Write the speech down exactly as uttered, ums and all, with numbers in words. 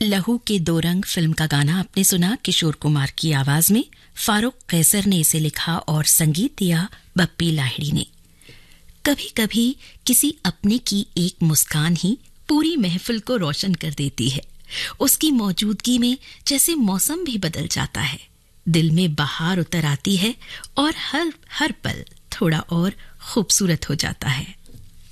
लहू के दो रंग फिल्म का गाना आपने सुना किशोर कुमार की आवाज में। फारूक कैसर ने इसे लिखा और संगीत दिया बप्पी लाहिड़ी ने। कभी कभी किसी अपने की एक मुस्कान ही पूरी महफिल को रोशन कर देती है। उसकी मौजूदगी में जैसे मौसम भी बदल जाता है, दिल में बहार उतर आती है और हर हर पल थोड़ा और खूबसूरत हो जाता है।